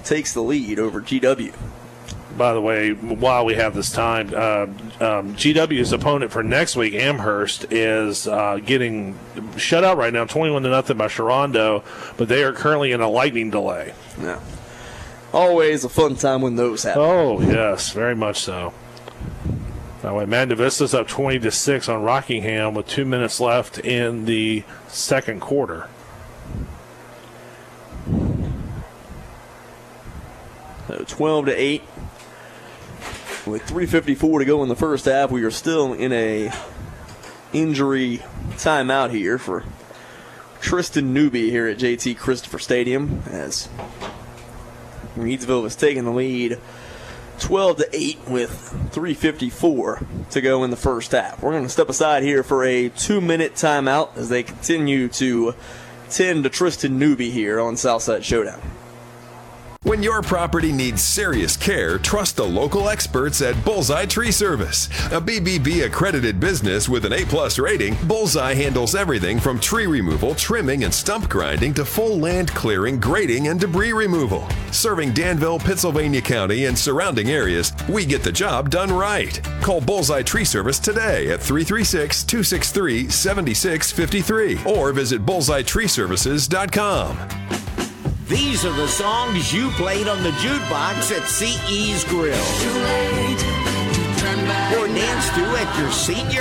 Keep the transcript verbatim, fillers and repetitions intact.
takes the lead over G W. By the way, while we have this time, uh, um, G W's opponent for next week, Amherst, is uh, getting shut out right now, twenty-one to nothing by Sharonda, but they are currently in a lightning delay. Yeah. Always a fun time when those happen. Oh, yes, very much so. By the way, Magna Vista's up twenty to six on Rockingham with two minutes left in the second quarter. So twelve to eight. With three fifty-four to go in the first half, we are still in a injury timeout here for Tristan Newby here at J T Christopher Stadium, as Reedsville has taken the lead twelve to eight with three fifty-four to go in the first half. We're going to step aside here for a two-minute timeout as they continue to tend to Tristan Newby here on Southside Showdown. When your property needs serious care, trust the local experts at Bullseye Tree Service. A B B B accredited business with an A plus rating, Bullseye handles everything from tree removal, trimming, and stump grinding to full land clearing, grading, and debris removal. Serving Danville, Pittsylvania County, and surrounding areas, we get the job done right. Call Bullseye Tree Service today at three three six, two six three, seven six five three or visit bullseye tree services dot com. These are the songs you played on the jukebox at C E's Grill. Or danced to at your senior